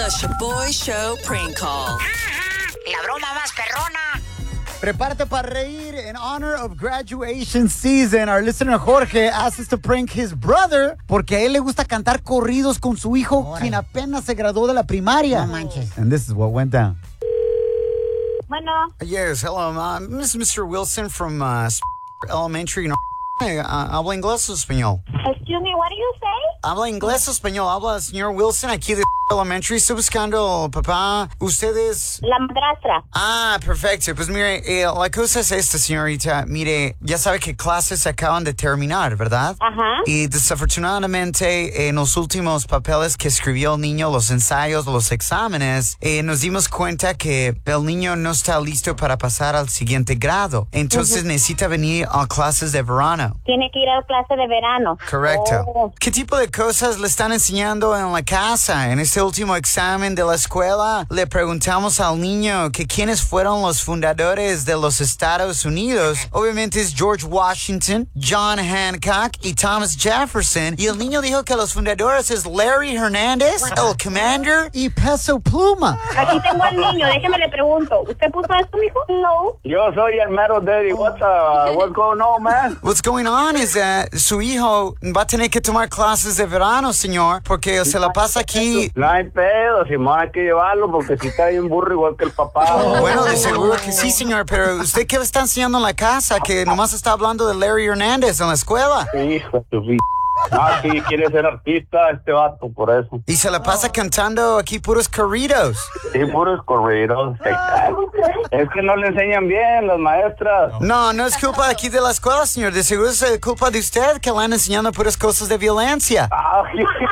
The Shaboy Show Prank Call. La broma más perrona. Prepárate para reír. In honor of graduation season, our listener Jorge asked us to prank his brother porque a él le gusta cantar corridos con su hijo, quien apenas se graduó de la primaria. No manches. And this is what went down. Bueno, Yes, hello. This is Mr. Wilson from Elementary. Habla inglés o español? excuse me, what do you say? Habla inglés o español. Habla señor Wilson aquí de Elementary. Estoy buscando, papá. Ustedes... La madrastra. Ah, perfecto. Pues mire, la cosa es esta, señorita. Mire, ya sabe que clases acaban de terminar, ¿verdad? Ajá. Y desafortunadamente, en los últimos papeles que escribió el niño, los ensayos, los exámenes, nos dimos cuenta que el niño no está listo para pasar al siguiente grado. Entonces necesita venir a clases de verano. Tiene que ir a clase de verano. Correcto. Oh. ¿Qué tipo de cosas le están enseñando en la casa? En este último examen de la escuela, le preguntamos al niño que quiénes fueron los fundadores de los Estados Unidos. Obviamente es George Washington, John Hancock y Thomas Jefferson. Y el niño dijo que los fundadores es Larry Hernández, el Commander y Peso Pluma. Aquí tengo al niño, déjeme le pregunto. ¿Usted puso esto, mijo? No. Yo soy el mero daddy. What's going on, man? What's going on is that su hijo va a tener que tomar clases de verano, señor, porque se la pasa aquí. No hay pedo, Simón, hay que llevarlo porque si está bien burro igual que el papá. Bueno, de seguro que sí, señor, pero ¿usted qué le está enseñando en la casa? Que nomás está hablando de Larry Hernández en la escuela. Hijo de tu vida. Ah, sí, quiere ser artista este vato, por eso. Y se la pasa cantando aquí puros corridos. Sí, puros corridos. Es que no le enseñan bien las maestras. No, no es culpa aquí de la escuela, señor. De seguro es culpa de usted que le han enseñado puras cosas de violencia. Ah,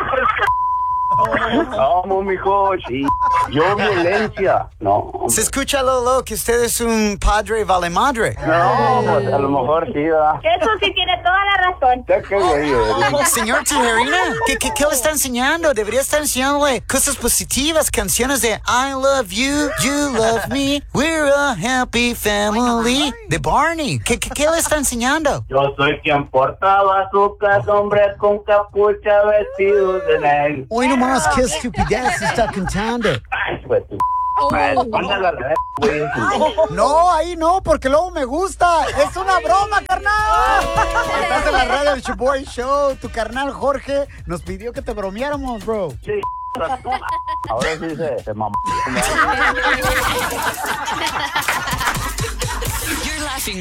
no, mijo, sí. Yo violencia. No. Se escucha, Lolo, que usted es un padre vale madre. No, pues a lo mejor sí, ¿verdad? Eso sí tiene toda la razón. Ya que güey. Señor Tijerina, ¿qué le está enseñando? Debería estar enseñándole cosas positivas, canciones de I love you, you love me, we're a happy family, de Barney. ¿Qué le está enseñando? Yo soy quien portaba azúcar, hombre con capucha, vestido de negro. Hoy nomás, qué estupidez está cantando. Ay, pues tu mándala a la güey. No, ahí no, porque luego me gusta. Es una broma, carnal. Estás en la radio del Shaboy Show. Tu carnal Jorge nos pidió que te bromeáramos, bro. Sí, ahora sí se mamó. You're laughing